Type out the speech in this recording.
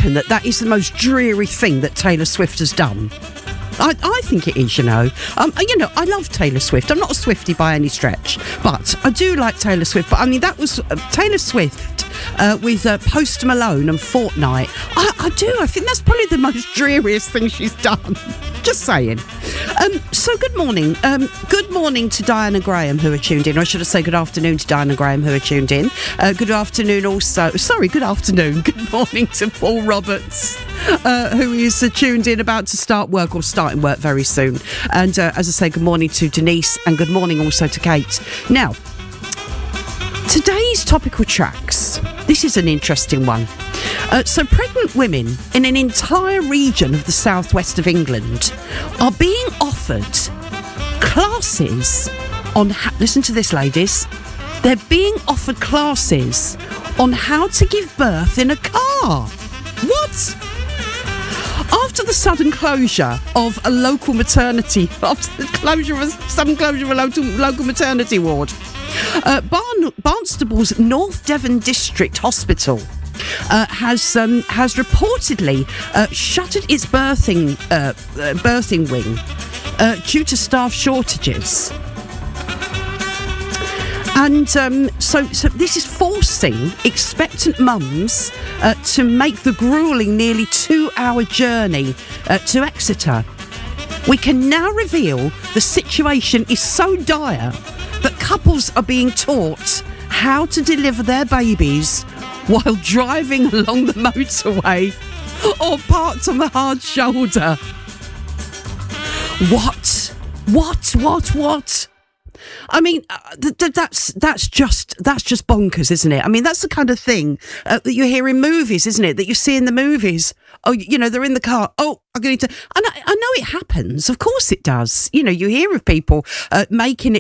reckon that is the most dreary thing that Taylor Swift has done. I think it is, you know. I love Taylor Swift. I'm not a Swiftie by any stretch, but I do like Taylor Swift. But I mean, that was Taylor Swift with Post Malone and Fortnite. I think that's probably the most dreariest thing she's done. Just saying. So good morning. Good morning to Diana Graham who are tuned in. Or I should have said good afternoon to Diana Graham who are tuned in. Good afternoon also. Sorry, good afternoon. Good morning to Paul Roberts, who is tuned in, about to start work or starting work very soon. And as I say, good morning to Denise and good morning also to Kate. Now, today's topical tracks. This is an interesting one. So pregnant women in an entire region of the southwest of England are being offered classes on... listen to this, ladies. They're being offered classes on how to give birth in a car. What? After the sudden closure of a local maternity... After the sudden closure of a local maternity ward... Barnstable's North Devon District Hospital has reportedly shuttered its birthing wing due to staff shortages. And so this is forcing expectant mums to make the gruelling nearly 2-hour journey to Exeter. We can now reveal the situation is so dire that couples are being taught how to deliver their babies while driving along the motorway or parked on the hard shoulder. What? I mean, that's just bonkers, isn't it? I mean, that's the kind of thing that you hear in movies, isn't it? That you see in the movies. Oh, you know, they're in the car. Oh, I'm going to... I know it happens. Of course it does. You know, you hear of people making